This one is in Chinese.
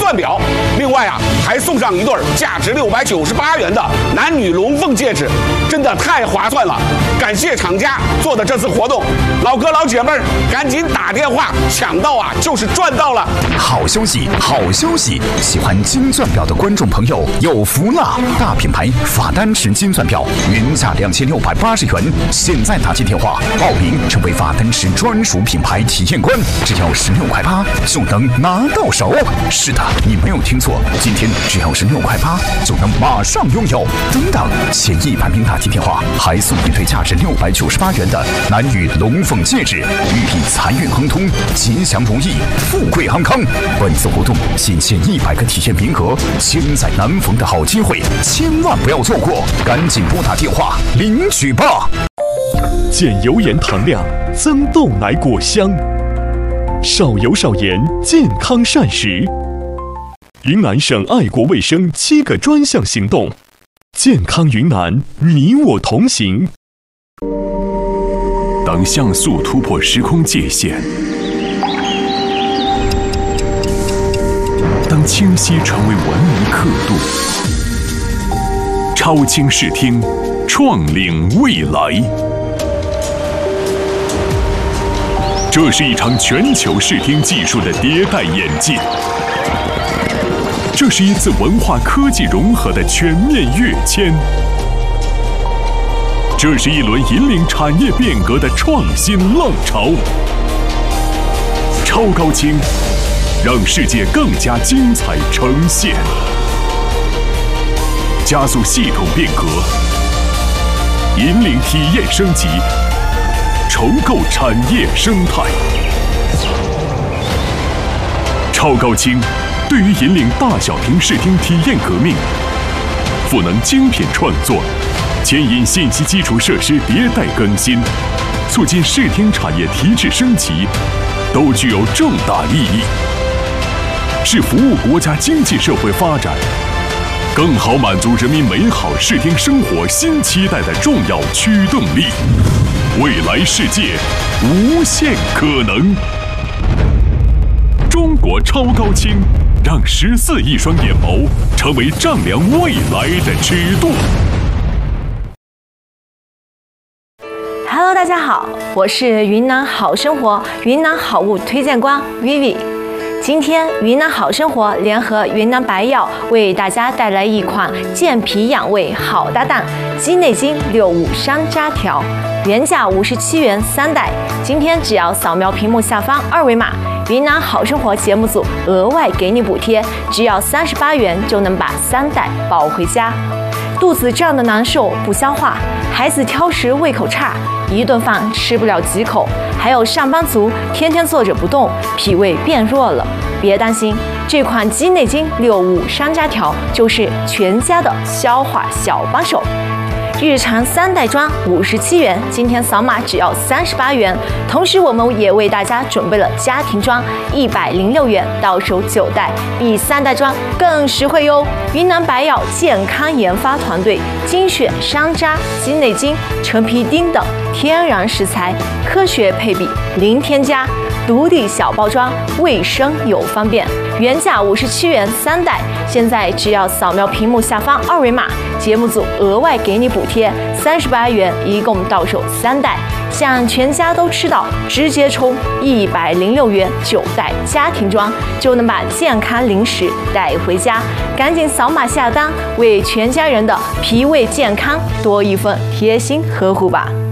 钻表。另外还送上一对价值698元的男女龙凤戒指，真的太划算了！感谢厂家做的这次活动，老哥老姐妹儿赶紧打电话抢到就是赚到了！ 好消息，好消息！喜欢金钻表的观众朋友有福了！大品牌法丹池金钻表原价2680元，现在打进电话报名成为法丹池专属品牌体验官，只要16.8块就能拿到手。是的，你没有听错，今天只要16.8块就能马上拥有。等等，前100名打进电话还送一对价值698元的男女龙凤戒指，寓意财运亨通、吉祥如意、富贵安康。本次活动仅限100个体验名额，千载难逢的好机会，千万不要错过，赶紧拨打电话领取吧！ 减油盐糖量，增豆奶果香，少油少盐，健康膳食。云南省爱国卫生7个专项行动，健康云南，你我同行。 当像素突破时空界限，当清晰成为文明刻度，超清视听，创领未来。这是一场全球视听技术的迭代演进，这是一次文化科技融合的全面跃迁，这是一轮引领产业变革的创新浪潮。超高清，让世界更加精彩呈现，加速系统变革，引领体验升级，重构产业生态。超高清对于引领大小屏视听体验革命，赋能精品创作，牵引信息基础设施迭代更新，促进视听产业提质升级，都具有重大意义，是服务国家经济社会发展，更好满足人民美好视听生活新期待的重要驱动力。未来世界，无限可能。中国超高清，让14亿双眼眸成为丈量未来的尺度。 Hello， 大家好，我是云南好生活云南好物推荐官 Vivi。今天云南好生活联合云南白药为大家带来一款健脾养胃好搭档鸡内金65山楂条，原价57元3袋，今天只要扫描屏幕下方2维码，云南好生活节目组额外给你补贴，只要38元就能把3袋抱回家。肚子胀得难受不消化，孩子挑食胃口差，一顿饭吃不了几口，还有上班族天天坐着不动，脾胃变弱了。别担心，这款鸡内金65山楂条就是全家的消化小帮手。日常3袋装57元，今天扫码只要38元。同时，我们也为大家准备了家庭装106元，到手9袋，比3袋装更实惠哟。云南白药健康研发团队精选山楂、鸡内金、陈皮丁等天然食材，科学配比，零添加，独立小包装，卫生又方便。原价57元3袋，现在只要扫描屏幕下方2维码，节目组额外给你补贴38元，一共到手3袋。想全家都吃到，直接冲106元9袋家庭装，就能把健康零食带回家。赶紧扫码下单，为全家人的脾胃健康多一份贴心呵护吧。